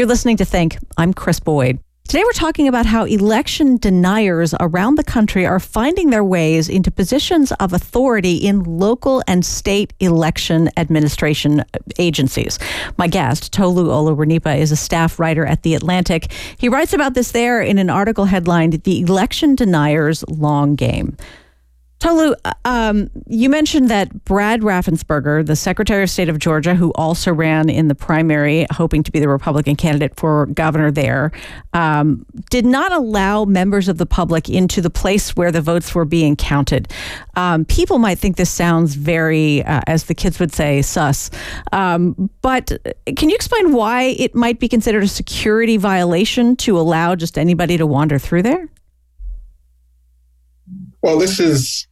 You're listening to Think. I'm Chris Boyd. Today we're talking about how election deniers around the country are finding their ways into positions of authority in local and state election administration agencies. My guest, Tolu Olorunnipa, is a staff writer at The Atlantic. He writes about this there in an article headlined, "The Election Deniers' Long Game." Tolu, you mentioned that Brad Raffensperger, the Secretary of State of Georgia, who also ran in the primary, hoping to be the Republican candidate for governor there, did not allow members of the public into the place where the votes were being counted. People might think this sounds very, as the kids would say, sus. But can you explain why it might be considered a security violation to allow just anybody to wander through there? Well, this is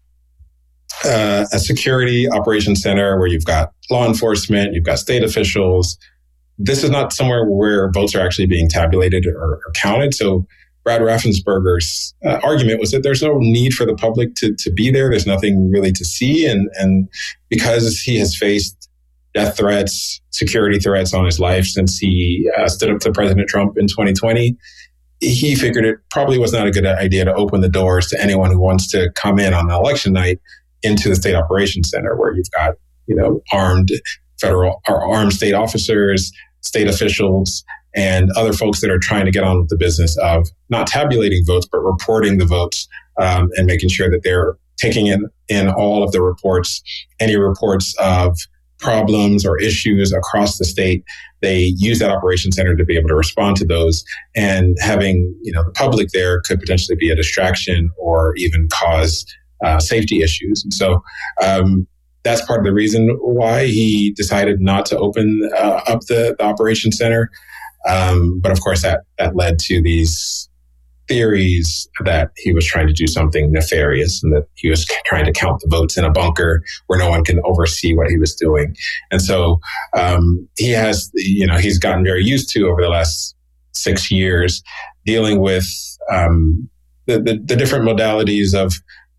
a security operations center where you've got law enforcement, you've got state officials. This is not somewhere where votes are actually being tabulated or counted. So Brad Raffensperger's argument was that there's no need for the public to be there. There's nothing really to see. And because he has faced death threats, security threats on his life since he stood up to President Trump in 2020, he figured it probably was not a good idea to open the doors to anyone who wants to come in on election night into the state operations center, where you've got, armed federal or armed state officers, state officials, and other folks that are trying to get on with the business of not tabulating votes, but reporting the votes, and making sure that they're taking in all of the reports, any reports of problems or issues across the state. They use that operations center to be able to respond to those, and having the public there could potentially be a distraction or even cause safety issues. And so that's part of the reason why he decided not to open up the operations center. But of course, that led to these theories that he was trying to do something nefarious and that he was trying to count the votes in a bunker where no one can oversee what he was doing. And so he has, he's gotten very used to over the last 6 years dealing with the different modalities of,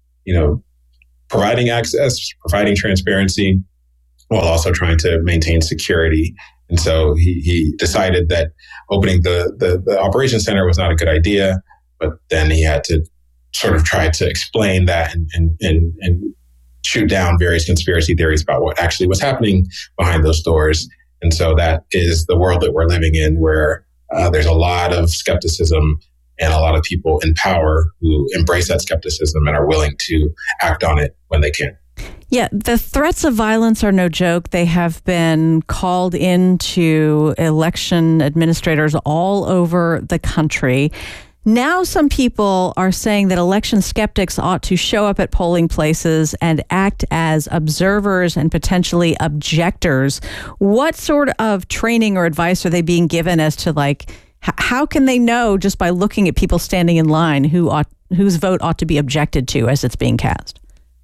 providing access, providing transparency, while also trying to maintain security. And so he decided that opening the operations center was not a good idea. But then he had to sort of try to explain that and shoot down various conspiracy theories about what actually was happening behind those doors. And so that is the world that we're living in, where there's a lot of skepticism and a lot of people in power who embrace that skepticism and are willing to act on it when they can. Yeah, the threats of violence are no joke. They have been called into election administrators all over the country. Now some people are saying that election skeptics ought to show up at polling places and act as observers and potentially objectors. What sort of training or advice are they being given as to how can they know just by looking at people standing in line whose vote ought to be objected to as it's being cast?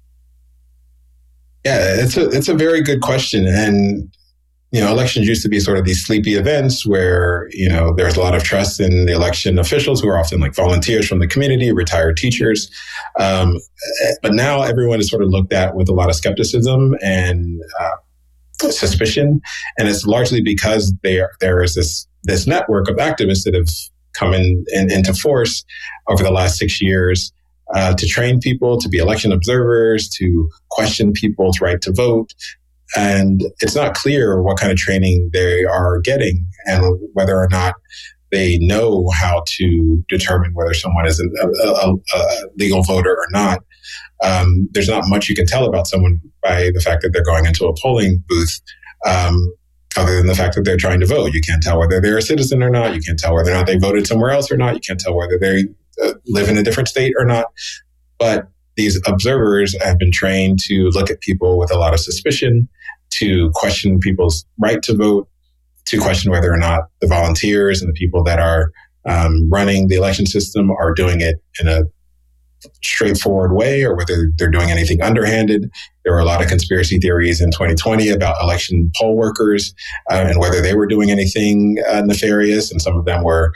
Yeah, it's a very good question. And elections used to be sort of these sleepy events where, there's a lot of trust in the election officials who are often like volunteers from the community, retired teachers. But now everyone is sort of looked at with a lot of skepticism and suspicion. And it's largely because there is this network of activists that have come into force over the last 6 years to train people to be election observers, to question people's right to vote. And it's not clear what kind of training they are getting and whether or not they know how to determine whether someone is a legal voter or not. There's not much you can tell about someone by the fact that they're going into a polling booth, other than the fact that they're trying to vote. You can't tell whether they're a citizen or not. You can't tell whether or not they voted somewhere else or not. You can't tell whether they live in a different state or not. But these observers have been trained to look at people with a lot of suspicion, to question people's right to vote, to question whether or not the volunteers and the people that are running the election system are doing it in a straightforward way or whether they're doing anything underhanded. There were a lot of conspiracy theories in 2020 about election poll workers and whether they were doing anything nefarious. And some of them were,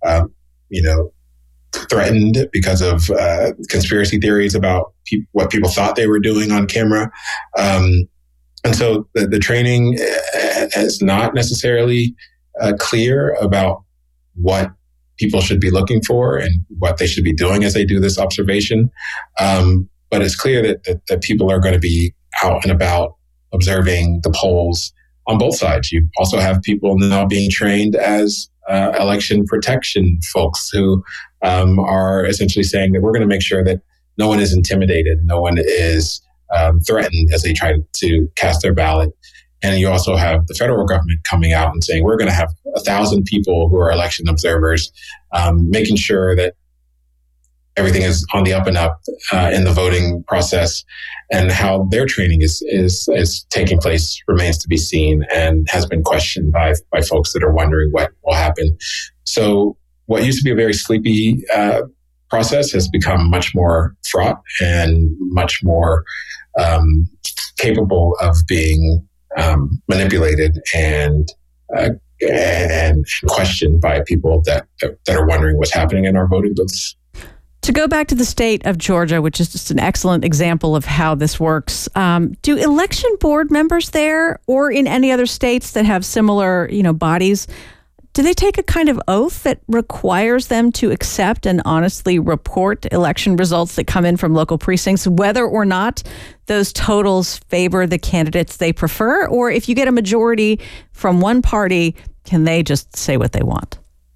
threatened because of conspiracy theories about what people thought they were doing on camera. And so the training is not necessarily clear about what people should be looking for and what they should be doing as they do this observation. But it's clear that people are going to be out and about observing the polls on both sides. You also have people now being trained as election protection folks who are essentially saying that we're going to make sure that no one is intimidated, no one is threatened as they try to cast their ballot. And you also have the federal government coming out and saying we're going to have 1,000 people who are election observers, making sure that everything is on the up and up in the voting process, and how their training is taking place remains to be seen and has been questioned by folks that are wondering what will happen. So what used to be a very sleepy process has become much more fraught and much more capable of being manipulated and questioned by people that are wondering what's happening in our voting booths. To go back to the state of Georgia, which is just an excellent example of how this works, do election board members there or in any other states that have similar, bodies, do they take a kind of oath that requires them to accept and honestly report election results that come in from local precincts, whether or not those totals favor the candidates they prefer? Or if you get a majority from one party, can they just say what they want?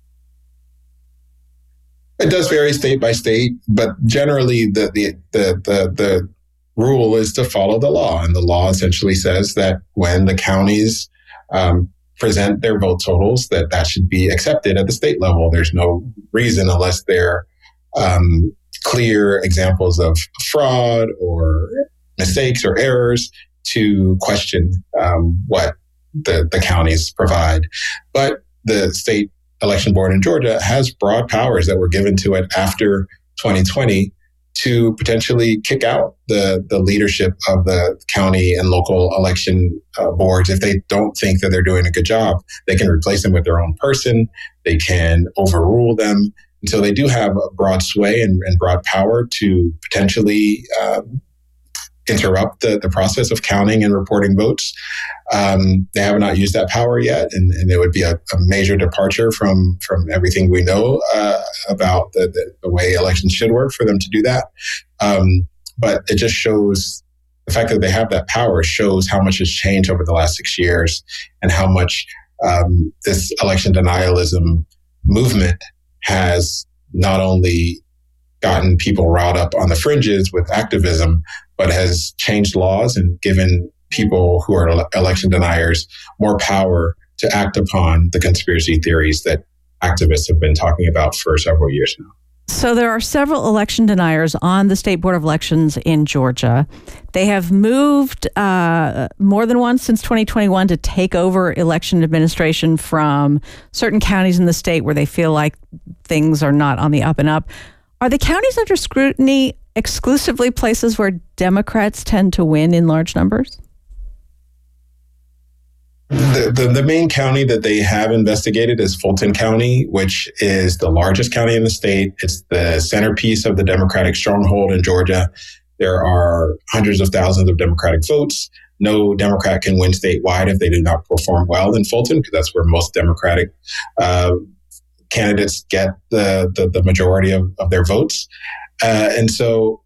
It does vary state by state, but generally the rule is to follow the law. And the law essentially says that when the counties present their vote totals, that should be accepted at the state level. There's no reason, unless they're clear examples of fraud or mistakes or errors, to question what the counties provide. But the state election board in Georgia has broad powers that were given to it after 2020 to potentially kick out the leadership of the county and local election boards. If they don't think that they're doing a good job, they can replace them with their own person. They can overrule them. And so they do have a broad sway and broad power to potentially interrupt the process of counting and reporting votes. They have not used that power yet, and it would be a major departure from everything we know about the way elections should work for them to do that. But it just shows, the fact that they have that power shows how much has changed over the last 6 years, and how much this election denialism movement has not only gotten people riled up on the fringes with activism, but has changed laws and given people who are election deniers more power to act upon the conspiracy theories that activists have been talking about for several years now. So there are several election deniers on the State Board of Elections in Georgia. They have moved more than once since 2021 to take over election administration from certain counties in the state where they feel like things are not on the up and up. Are the counties under scrutiny exclusively places where Democrats tend to win in large numbers? The main county that they have investigated is Fulton County, which is the largest county in the state. It's the centerpiece of the Democratic stronghold in Georgia. There are hundreds of thousands of Democratic votes. No Democrat can win statewide if they do not perform well in Fulton, because that's where most Democratic candidates get the majority of their votes. And so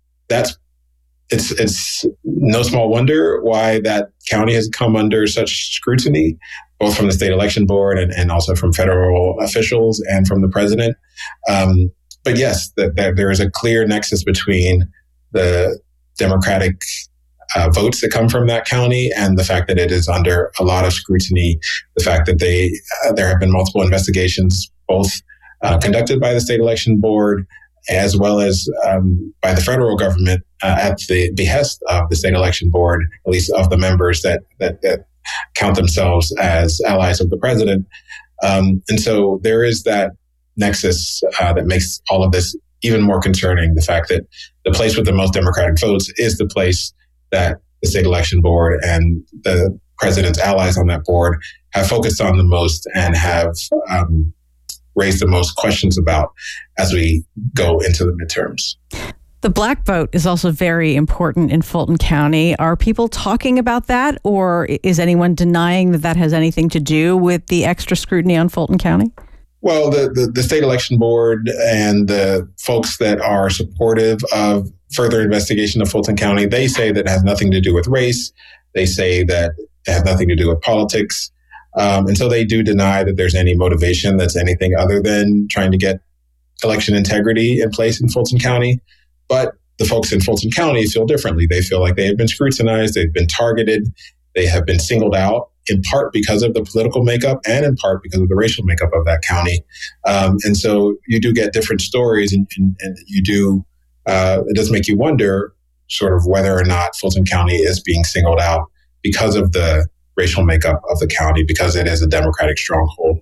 it's no small wonder why that county has come under such scrutiny, both from the state election board and also from federal officials and from the president. But yes, there is a clear nexus between the Democratic votes that come from that county and the fact that it is under a lot of scrutiny, the fact that there have been multiple investigations, both conducted by the state election board as well as by the federal government at the behest of the state election board, at least of the members that count themselves as allies of the president. And so there is that nexus that makes all of this even more concerning. The fact that the place with the most Democratic votes is the place that the state election board and the president's allies on that board have focused on the most and have raised the most questions about as we go into the midterms. The black vote is also very important in Fulton County. Are people talking about that, or is anyone denying that has anything to do with the extra scrutiny on Fulton County? Well, the state election board and the folks that are supportive of further investigation of Fulton County, they say that it has nothing to do with race. They say that it has nothing to do with politics. And so they do deny that there's any motivation that's anything other than trying to get election integrity in place in Fulton County. But the folks in Fulton County feel differently. They feel like they have been scrutinized, they've been targeted, they have been singled out, in part because of the political makeup and in part because of the racial makeup of that county. And so you do get different stories, and you do, it does make you wonder sort of whether or not Fulton County is being singled out because of the racial makeup of the county, because it is a Democratic stronghold.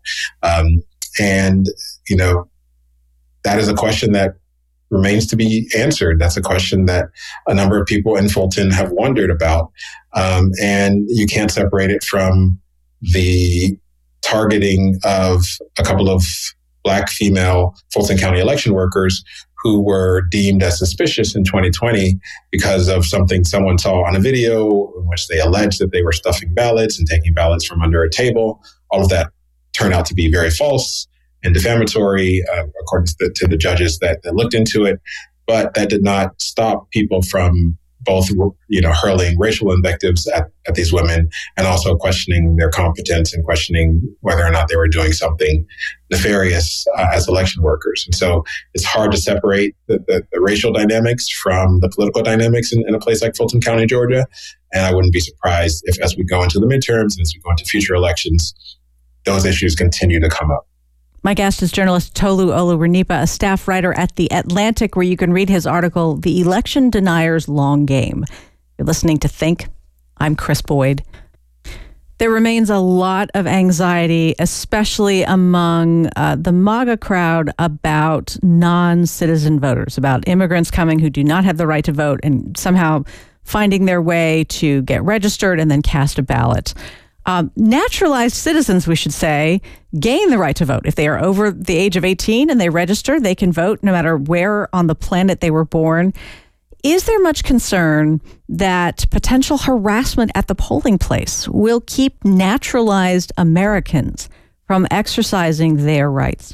And, you know, that is a question that remains to be answered. That's a question that a number of people in Fulton have wondered about. And you can't separate it from the targeting of a couple of Black female Fulton County election workers who were deemed as suspicious in 2020 because of something someone saw on a video in which they alleged that they were stuffing ballots and taking ballots from under a table. All of that turned out to be very false and defamatory, according to the judges that looked into it. But that did not stop people from both, you know, hurling racial invectives at these women and also questioning their competence and questioning whether or not they were doing something nefarious as election workers. And so it's hard to separate the racial dynamics from the political dynamics in a place like Fulton County, Georgia. And I wouldn't be surprised if, as we go into the midterms and as we go into future elections, those issues continue to come up. My guest is journalist Tolu Olorunnipa, a staff writer at The Atlantic, where you can read his article, The Election Deniers' Long Game. You're listening to Think. I'm Chris Boyd. There remains a lot of anxiety, especially among the MAGA crowd, about non-citizen voters, about immigrants coming who do not have the right to vote and somehow finding their way to get registered and then cast a ballot. Naturalized citizens, we should say, gain the right to vote. If they are over the age of 18 and they register, they can vote no matter where on the planet they were born. Is there much concern that potential harassment at the polling place will keep naturalized Americans from exercising their rights?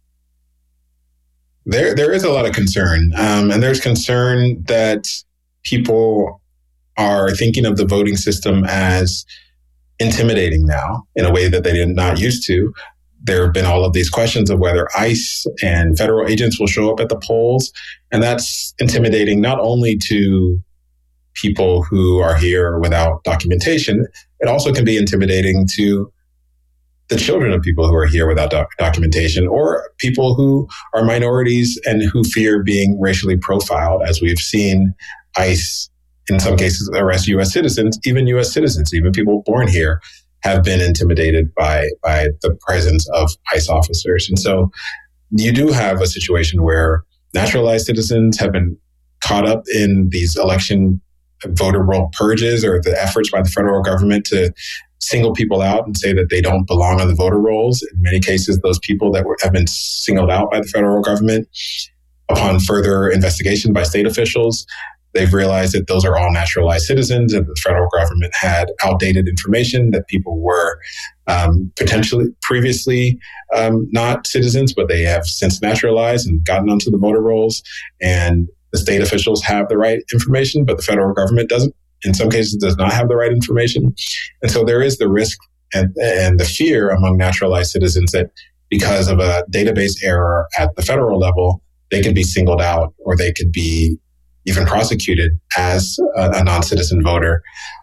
There is a lot of concern. And there's concern that people are thinking of the voting system as intimidating now in a way that they did not used to. There have been all of these questions of whether ICE and federal agents will show up at the polls. And that's intimidating not only to people who are here without documentation, it also can be intimidating to the children of people who are here without documentation, or people who are minorities and who fear being racially profiled, as we've seen ICE in some cases arrest U.S. citizens, even people born here have been intimidated by the presence of ICE officers. And so you do have a situation where naturalized citizens have been caught up in these election voter roll purges, or the efforts by the federal government to single people out and say that they don't belong on the voter rolls. In many cases, those people that have been singled out by the federal government, upon further investigation by state officials, they've realized that those are all naturalized citizens, and the federal government had outdated information that people were potentially previously not citizens, but they have since naturalized and gotten onto the voter rolls. And the state officials have the right information, but the federal government doesn't. In some cases, does not have the right information. And so there is the risk and the fear among naturalized citizens that because of a database error at the federal level, they could be singled out, or they could be even prosecuted as a non-citizen voter,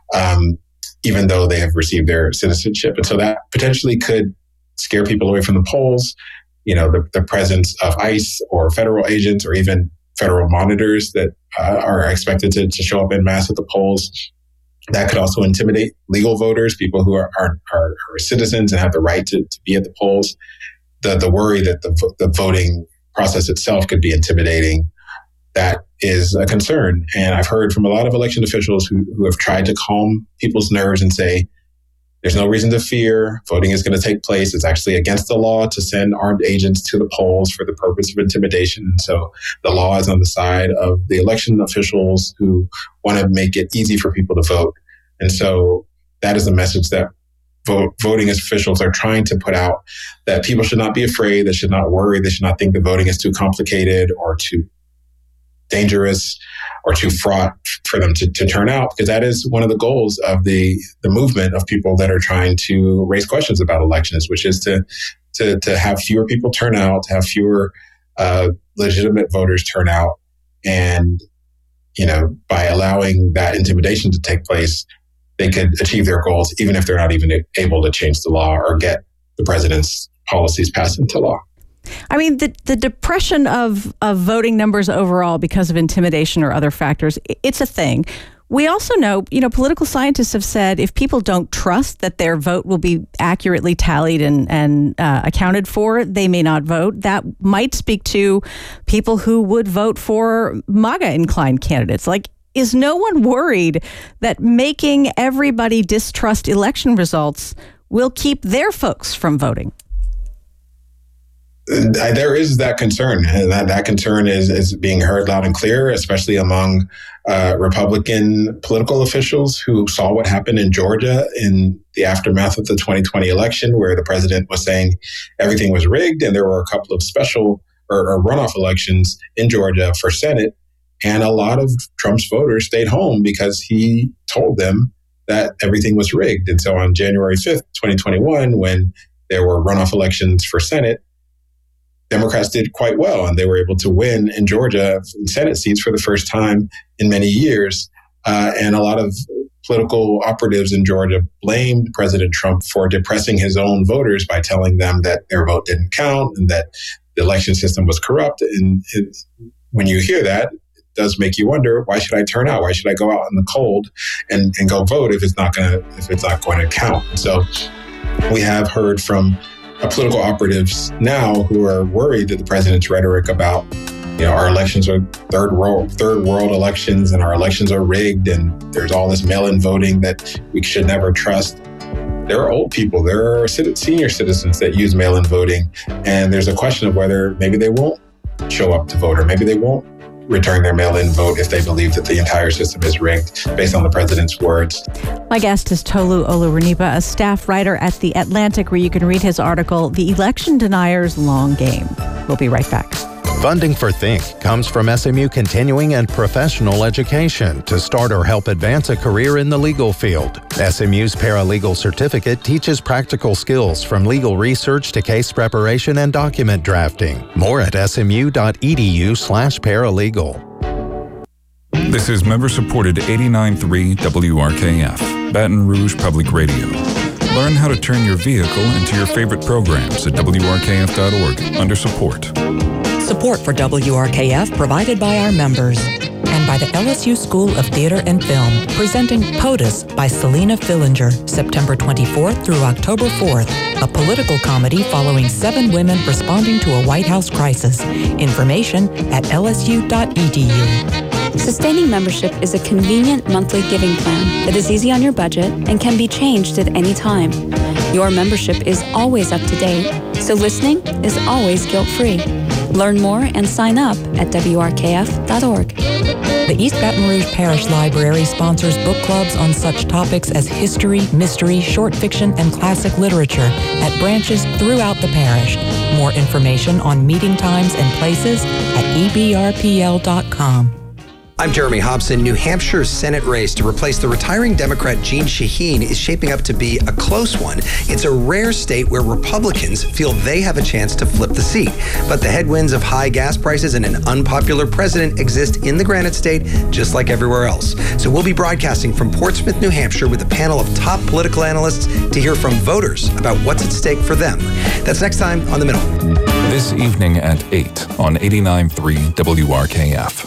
even though they have received their citizenship. And so that potentially could scare people away from the polls. You know, the presence of ICE or federal agents or even federal monitors that are expected to show up en masse at the polls. That could also intimidate legal voters, people who are citizens and have the right to be at the polls. The worry that the voting process itself could be intimidating, that is a concern. And I've heard from a lot of election officials who have tried to calm people's nerves and say, there's no reason to fear. Voting is going to take place. It's actually against the law to send armed agents to the polls for the purpose of intimidation. And so the law is on the side of the election officials who want to make it easy for people to vote. And so that is a message that voting officials are trying to put out that people should not be afraid, they should not worry, they should not think the voting is too complicated or too dangerous or too fraught for them to turn out, because that is one of the goals of the movement of people that are trying to raise questions about elections, which is to have fewer people turn out, to have fewer legitimate voters turn out. And, by allowing that intimidation to take place, they could achieve their goals, even if they're not even able to change the law or get the president's policies passed into law. I mean, the depression of voting numbers overall because of intimidation or other factors, it's a thing. We also know, political scientists have said if people don't trust that their vote will be accurately tallied and accounted for, they may not vote. That might speak to people who would vote for MAGA-inclined candidates. Is no one worried that making everybody distrust election results will keep their folks from voting? There is that concern, and that concern is being heard loud and clear, especially among Republican political officials who saw what happened in Georgia in the aftermath of the 2020 election, where the president was saying everything was rigged, and there were a couple of special or runoff elections in Georgia for Senate, and a lot of Trump's voters stayed home because he told them that everything was rigged. And so on January 5th, 2021, when there were runoff elections for Senate, Democrats did quite well, and they were able to win in Georgia Senate seats for the first time in many years. And a lot of political operatives in Georgia blamed President Trump for depressing his own voters by telling them that their vote didn't count and that the election system was corrupt. And when you hear that, it does make you wonder, why should I turn out? Why should I go out in the cold and go vote if it's not going to count? So we have heard from political operatives now who are worried that the president's rhetoric about, our elections are third world elections and our elections are rigged and there's all this mail-in voting that we should never trust. There are old people, there are senior citizens that use mail-in voting, and there's a question of whether maybe they won't show up to vote or maybe they won't return their mail-in vote if they believe that the entire system is rigged based on the president's words. My guest is Tolu Olorunnipa, a staff writer at The Atlantic, where you can read his article, The Election Deniers' Long Game. We'll be right back. Funding for Think comes from SMU Continuing and Professional Education to start or help advance a career in the legal field. SMU's Paralegal Certificate teaches practical skills from legal research to case preparation and document drafting. More at smu.edu/paralegal. This is member-supported 89.3 WRKF, Baton Rouge Public Radio. Learn how to turn your vehicle into your favorite programs at WRKF.org under support. Support for WRKF provided by our members and by the LSU School of Theater and Film, presenting POTUS by Selena Fillinger, September 24th through October 4th, a political comedy following 7 women responding to a White House crisis. Information at lsu.edu. Sustaining membership is a convenient monthly giving plan that is easy on your budget and can be changed at any time. Your membership is always up to date, so listening is always guilt-free. Learn more and sign up at WRKF.org. The East Baton Rouge Parish Library sponsors book clubs on such topics as history, mystery, short fiction, and classic literature at branches throughout the parish. More information on meeting times and places at ebrpl.com. I'm Jeremy Hobson. New Hampshire's Senate race to replace the retiring Democrat Jeanne Shaheen is shaping up to be a close one. It's a rare state where Republicans feel they have a chance to flip the seat. But the headwinds of high gas prices and an unpopular president exist in the Granite State just like everywhere else. So we'll be broadcasting from Portsmouth, New Hampshire with a panel of top political analysts to hear from voters about what's at stake for them. That's next time on The Middle. This evening at 8 on 89.3 WRKF.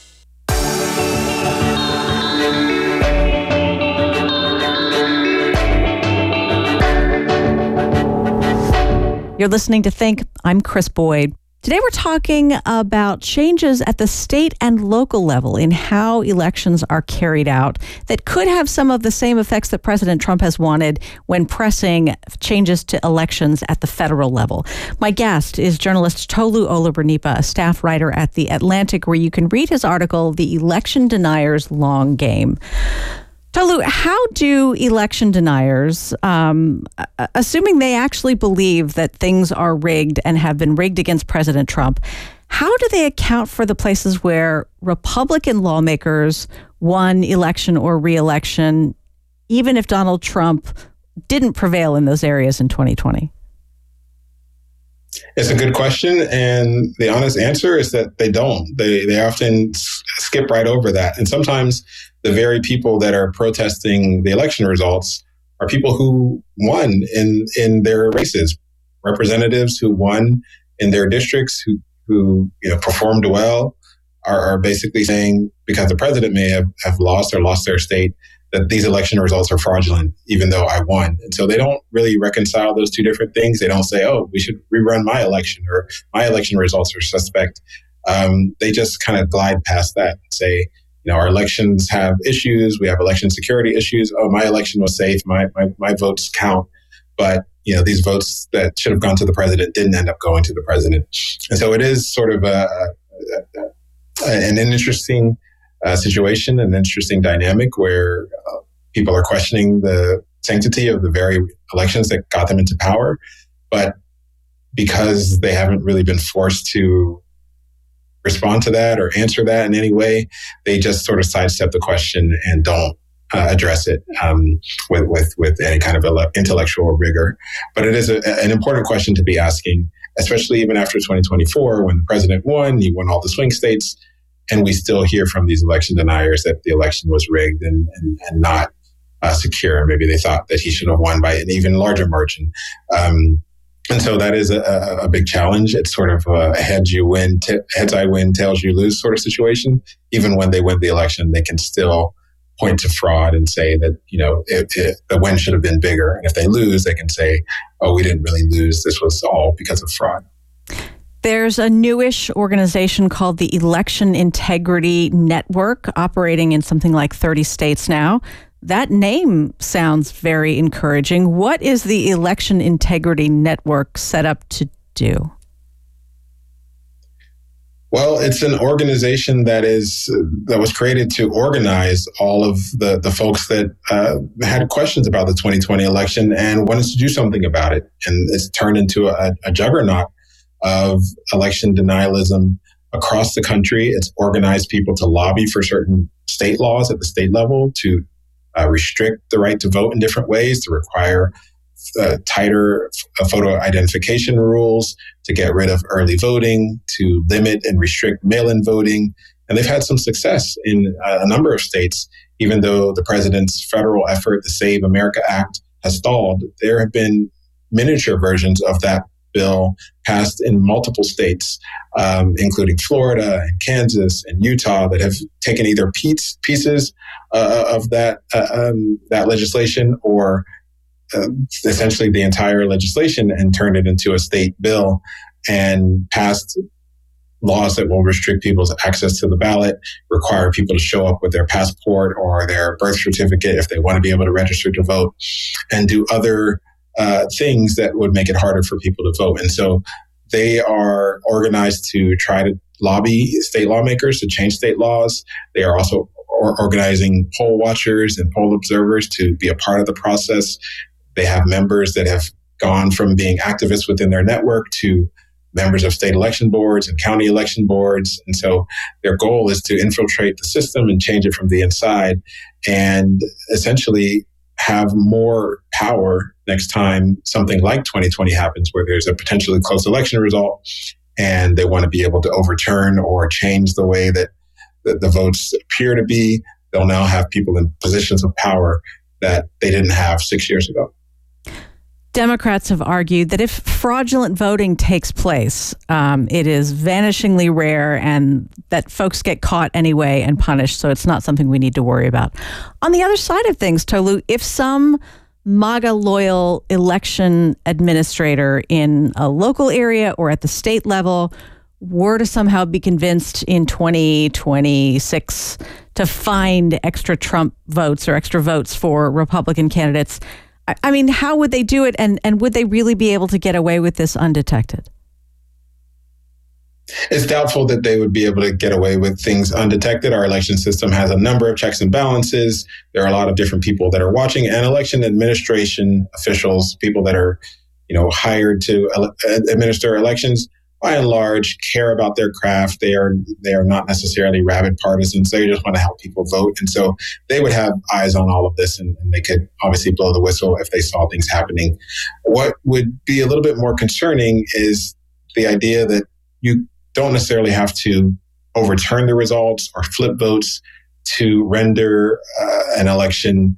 You're listening to Think. I'm Chris Boyd. Today we're talking about changes at the state and local level in how elections are carried out that could have some of the same effects that President Trump has wanted when pressing changes to elections at the federal level. My guest is journalist Tolu Olorunnipa, a staff writer at The Atlantic, where you can read his article, The Election Deniers' Long Game. Tolu, how do election deniers, assuming they actually believe that things are rigged and have been rigged against President Trump, how do they account for the places where Republican lawmakers won election or re-election, even if Donald Trump didn't prevail in those areas in 2020? It's a good question, and the honest answer is that they don't. They often skip right over that. And sometimes the very people that are protesting the election results are people who won in their races, representatives who won in their districts, who performed well, are basically saying, because the president may have lost or lost their state, that these election results are fraudulent, even though I won. And so they don't really reconcile those two different things. They don't say, oh, we should rerun my election, or my election results are suspect. They just kind of glide past that and say, our elections have issues. We have election security issues. Oh, my election was safe. My votes count. But, these votes that should have gone to the president didn't end up going to the president. And so it is sort of an interesting situation, an interesting dynamic where people are questioning the sanctity of the very elections that got them into power. But because they haven't really been forced to respond to that or answer that in any way, they just sort of sidestep the question and don't address it with any kind of intellectual rigor. But it is an important question to be asking, especially even after 2024, when the president won, he won all the swing states, and we still hear from these election deniers that the election was rigged and not secure. Maybe they thought that he should have won by an even larger margin. And so that is a big challenge. It's sort of a heads I win, tails you lose sort of situation. Even when they win the election, they can still point to fraud and say that, the win should have been bigger. And if they lose, they can say, oh, we didn't really lose. This was all because of fraud. There's a newish organization called the Election Integrity Network, operating in something like 30 states now. That name sounds very encouraging. What is the Election Integrity Network set up to do? Well, it's an organization that was created to organize all of the folks that had questions about the 2020 election and wanted to do something about it. And it's turned into a juggernaut of election denialism across the country. It's organized people to lobby for certain state laws at the state level, to restrict the right to vote in different ways, to require tighter photo identification rules, to get rid of early voting, to limit and restrict mail-in voting. And they've had some success in a number of states, even though the president's federal effort, the Save America Act, has stalled. There have been miniature versions of that bill passed in multiple states, including Florida and Kansas and Utah, that have taken either pieces of that legislation or essentially the entire legislation and turned it into a state bill and passed laws that will restrict people's access to the ballot, require people to show up with their passport or their birth certificate if they want to be able to register to vote, and do other things that would make it harder for people to vote. And so they are organized to try to lobby state lawmakers to change state laws. They are also organizing poll watchers and poll observers to be a part of the process. They have members that have gone from being activists within their network to members of state election boards and county election boards. And so their goal is to infiltrate the system and change it from the inside and essentially have more power next time something like 2020 happens, where there's a potentially close election result and they want to be able to overturn or change the way that the votes appear to be. They'll now have people in positions of power that they didn't have 6 years ago. Democrats have argued that if fraudulent voting takes place, it is vanishingly rare and that folks get caught anyway and punished, so it's not something we need to worry about. On the other side of things, Tolu, if some MAGA-loyal election administrator in a local area or at the state level were to somehow be convinced in 2026 to find extra Trump votes or extra votes for Republican candidates, I mean, how would they do it, and would they really be able to get away with this undetected? It's doubtful that they would be able to get away with things undetected. Our election system has a number of checks and balances. There are a lot of different people that are watching, and election administration officials, people that are, hired to administer elections, by and large, care about their craft. They are not necessarily rabid partisans. They just want to help people vote. And so they would have eyes on all of this, and they could obviously blow the whistle if they saw things happening. What would be a little bit more concerning is the idea that you don't necessarily have to overturn the results or flip votes to render an election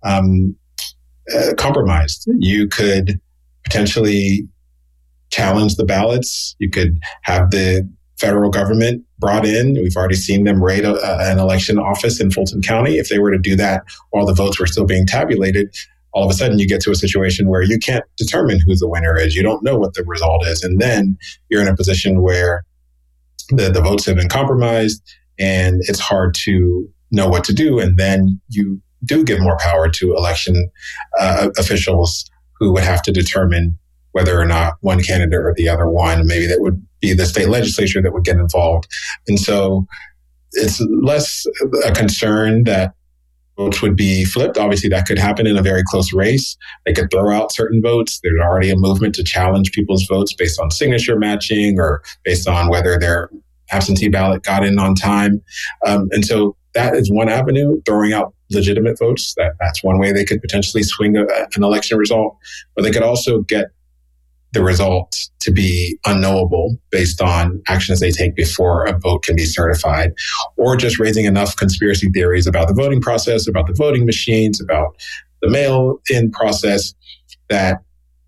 compromised. You could potentially challenge the ballots. You could have the federal government brought in. We've already seen them raid an election office in Fulton County. If they were to do that while the votes were still being tabulated, all of a sudden you get to a situation where you can't determine who the winner is. You don't know what the result is. And then you're in a position where the votes have been compromised and it's hard to know what to do. And then you do give more power to election officials who would have to determine whether or not one candidate or the other won. Maybe that would be the state legislature that would get involved. And so it's less a concern that votes would be flipped. Obviously, that could happen in a very close race. They could throw out certain votes. There's already a movement to challenge people's votes based on signature matching or based on whether their absentee ballot got in on time. And so that is one avenue, throwing out legitimate votes. That's one way they could potentially swing an election result. But they could also get the result to be unknowable based on actions they take before a vote can be certified, or just raising enough conspiracy theories about the voting process, about the voting machines, about the mail-in process, that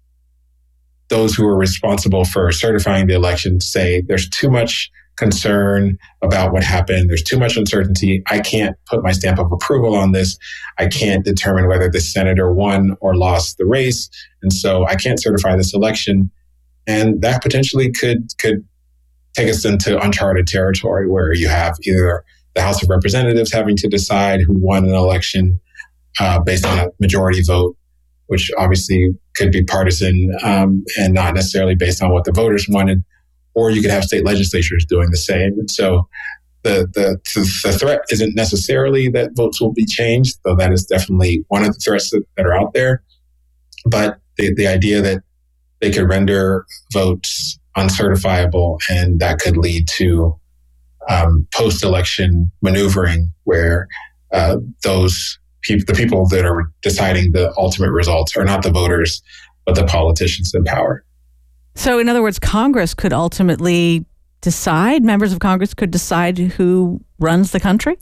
those who are responsible for certifying the election say there's too much concern about what happened. There's too much uncertainty. I can't put my stamp of approval on this. I can't determine whether this senator won or lost the race. And so I can't certify this election. And that potentially could take us into uncharted territory where you have either the House of Representatives having to decide who won an election based on a majority vote, which obviously could be partisan and not necessarily based on what the voters wanted, or you could have state legislatures doing the same. And so the threat isn't necessarily that votes will be changed, though that is definitely one of the threats that are out there. But the idea that they could render votes uncertifiable, and that could lead to post-election maneuvering where the people that are deciding the ultimate results are not the voters, but the politicians in power. So in other words, Congress could ultimately decide, members of Congress could decide who runs the country?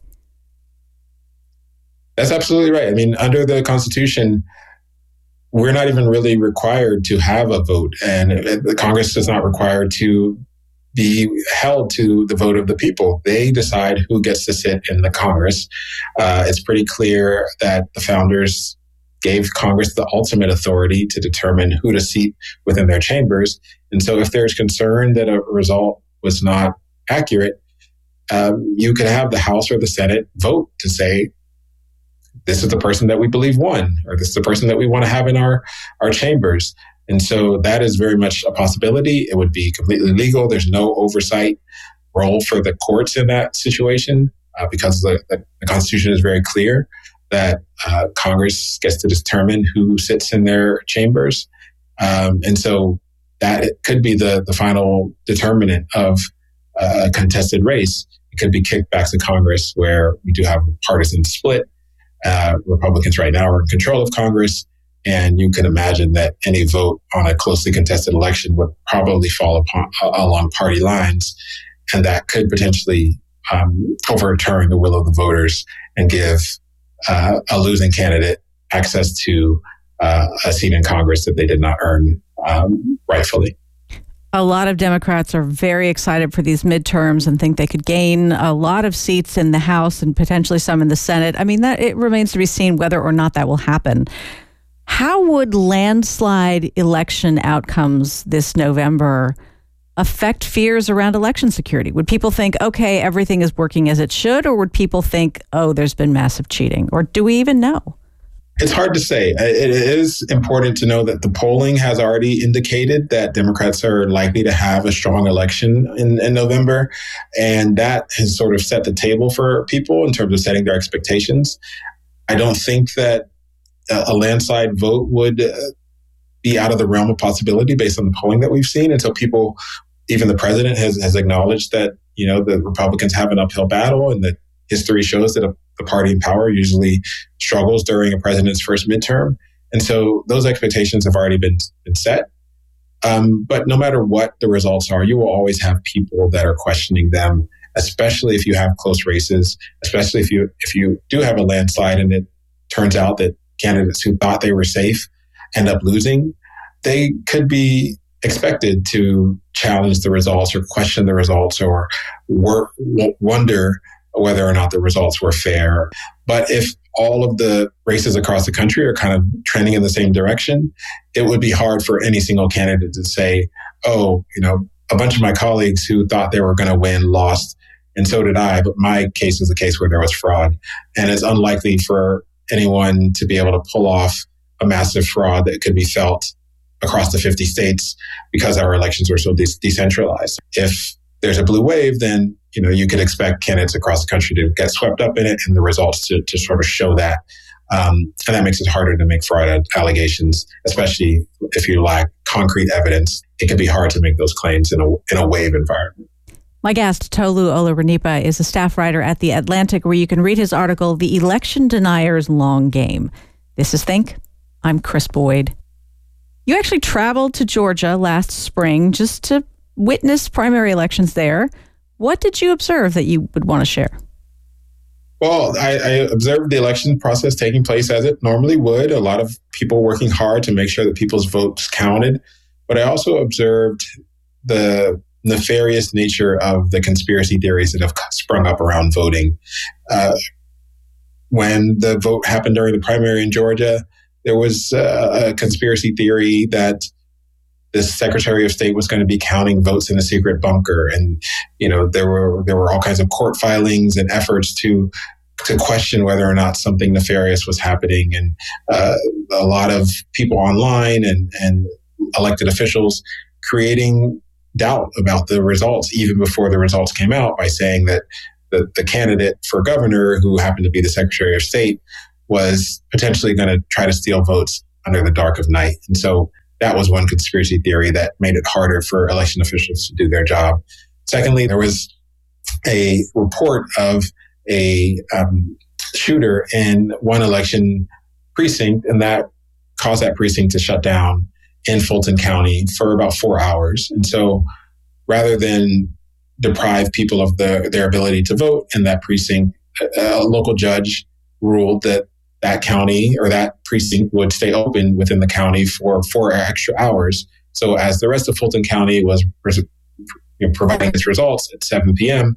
That's absolutely right. I mean, under the Constitution, we're not even really required to have a vote, and the Congress is not required to be held to the vote of the people. They decide who gets to sit in the Congress. It's pretty clear that the founders gave Congress the ultimate authority to determine who to seat within their chambers. And so if there's concern that a result was not accurate, you could have the House or the Senate vote to say, this is the person that we believe won, or this is the person that we want to have in our chambers. And so that is very much a possibility. It would be completely legal. There's no oversight role for the courts in that situation because the Constitution is very clear that Congress gets to determine who sits in their chambers. And so that it could be the final determinant of a contested race. It could be kicked back to Congress, where we do have a partisan split. Republicans right now are in control of Congress, and you can imagine that any vote on a closely contested election would probably fall along party lines, and that could potentially overturn the will of the voters and give a losing candidate access to a seat in Congress that they did not earn rightfully. A lot of Democrats are very excited for these midterms and think they could gain a lot of seats in the House and potentially some in the Senate. I mean, that it remains to be seen whether or not that will happen. How would landslide election outcomes this November affect fears around election security? Would people think, okay, everything is working as it should, or would people think, oh, there's been massive cheating? Or do we even know? It's hard to say. It is important to know that the polling has already indicated that Democrats are likely to have a strong election in November. And that has sort of set the table for people in terms of setting their expectations. I don't think that a landslide vote would be out of the realm of possibility based on the polling that we've seen. And so people, even the president has acknowledged that, the Republicans have an uphill battle, and that history shows that the party in power usually struggles during a president's first midterm. And so those expectations have already been set. But no matter what the results are, you will always have people that are questioning them, especially if you have close races, especially if you do have a landslide and it turns out that candidates who thought they were safe end up losing. They could be expected to challenge the results or question the results or wonder whether or not the results were fair. But if all of the races across the country are kind of trending in the same direction, it would be hard for any single candidate to say, a bunch of my colleagues who thought they were going to win lost, and so did I, but my case is a case where there was fraud. And it's unlikely for anyone to be able to pull off a massive fraud that could be felt across the 50 states because our elections were so decentralized. If there's a blue wave, then you could expect candidates across the country to get swept up in it and the results to sort of show that. And that makes it harder to make fraud allegations, especially if you lack concrete evidence. It can be hard to make those claims in a wave environment. My guest, Tolu Olorunnipa, is a staff writer at The Atlantic, where you can read his article, The Election Deniers' Long Game. This is Think. I'm Chris Boyd. You actually traveled to Georgia last spring just to witness primary elections there. What did you observe that you would want to share? Well, I observed the election process taking place as it normally would. A lot of people working hard to make sure that people's votes counted. But I also observed the nefarious nature of the conspiracy theories that have sprung up around voting. When the vote happened during the primary in Georgia, there was a conspiracy theory that the Secretary of State was going to be counting votes in a secret bunker. And, there were all kinds of court filings and efforts to question whether or not something nefarious was happening. And a lot of people online and elected officials creating doubt about the results even before the results came out by saying that the candidate for governor, who happened to be the Secretary of State, was potentially going to try to steal votes under the dark of night. And so that was one conspiracy theory that made it harder for election officials to do their job. Secondly, there was a report of a shooter in one election precinct, and that caused that precinct to shut down in Fulton County for about 4 hours. And so rather than deprive people of their ability to vote in that precinct, a local judge ruled that county or that precinct would stay open within the county for 4 extra hours. So as the rest of Fulton County was providing its results at 7 p.m.,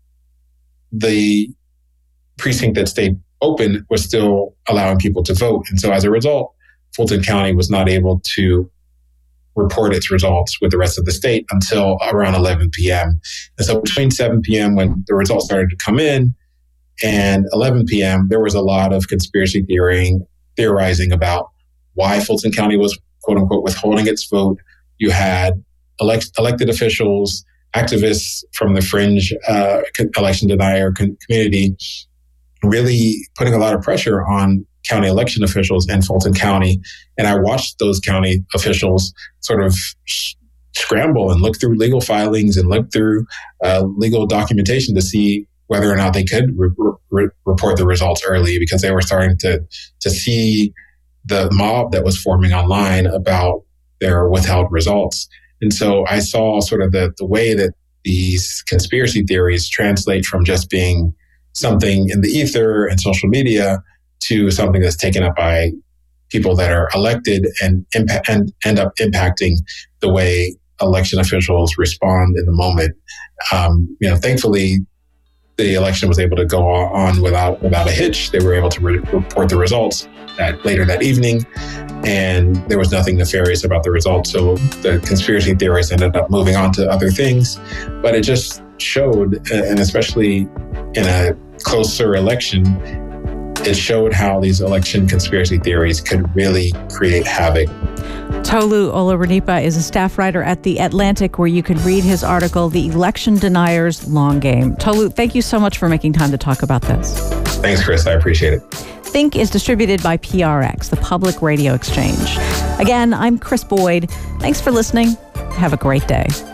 the precinct that stayed open was still allowing people to vote. And so as a result, Fulton County was not able to report its results with the rest of the state until around 11 p.m. And so between 7 p.m. when the results started to come in and 11 p.m., there was a lot of conspiracy theorizing about why Fulton County was, quote unquote, withholding its vote. You had elected officials, activists from the fringe election denier community really putting a lot of pressure on county election officials in Fulton County. And I watched those county officials sort of scramble and look through legal filings and look through legal documentation to see whether or not they could report the results early, because they were starting to see the mob that was forming online about their withheld results. And so I saw sort of the way that these conspiracy theories translate from just being something in the ether and social media to something that's taken up by people that are elected and end up impacting the way election officials respond in the moment. Thankfully, the election was able to go on without a hitch. They were able to report the results later that evening, and there was nothing nefarious about the results. So the conspiracy theorists ended up moving on to other things. But it just showed, and especially in a closer election, it showed how these election conspiracy theories could really create havoc. Tolu Olorunnipa is a staff writer at The Atlantic, where you can read his article, The Election Deniers' Long Game. Tolu, thank you so much for making time to talk about this. Thanks, Chris. I appreciate it. Think is distributed by PRX, the Public Radio Exchange. Again, I'm Chris Boyd. Thanks for listening. Have a great day.